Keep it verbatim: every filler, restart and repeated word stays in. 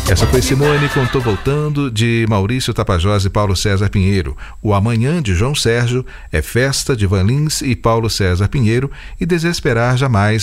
Essa foi Simone com Tô Voltando, de Maurício Tapajós e Paulo César Pinheiro. O Amanhã, de João Sérgio, é Festa, de Van Lins e Paulo César Pinheiro, e Desesperar Jamais,